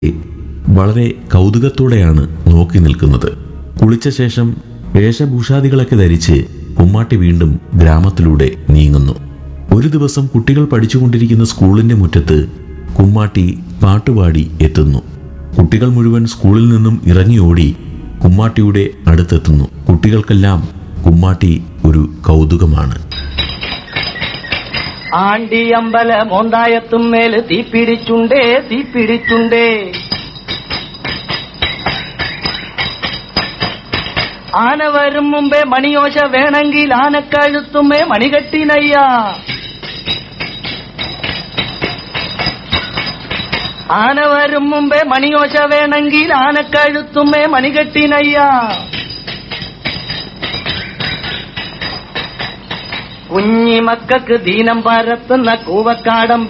വളരെ കൗതുകത്തോടെയാണ് നോക്കി നിൽക്കുന്നത്. കുളിച്ച ശേഷം വേഷഭൂഷാദികളൊക്കെ ധരിച്ച് കുമ്മാട്ടി വീണ്ടും ഗ്രാമത്തിലൂടെ നീങ്ങുന്നു. ഒരു ദിവസം കുട്ടികൾ പഠിച്ചുകൊണ്ടിരിക്കുന്ന സ്കൂളിന്റെ മുറ്റത്ത് കുമ്മാട്ടി പാട്ടുപാടി എത്തുന്നു. കുട്ടികൾ മുഴുവൻ സ്കൂളിൽ നിന്നും ഇറങ്ങിയോടി കുമ്മാട്ടിയുടെ അടുത്തെത്തുന്നു. കുട്ടികൾക്കെല്ലാം കുമ്മാട്ടി ഒരു കൗതുകമാണ്. ആണ്ടിയമ്പല മോന്തായത്തുമ്മേൽ തീപ്പിടിച്ചുണ്ടേ തീപ്പിടിച്ചുണ്ടേ, ആന വരും മുമ്പേ മണിയോശ വേണമെങ്കിൽ ആനക്കഴുത്തുമ്മേ മണികെട്ടിനയ്യ, ആന വരും മുമ്പേ മണിയോശ വേണമെങ്കിൽ ആനക്കഴുത്തുമ്മേ മണികെട്ടിനയ്യ. കുഞ്ഞിമക്കൾക്ക് ദീനം പരത്തുന്ന കൂവക്കാടം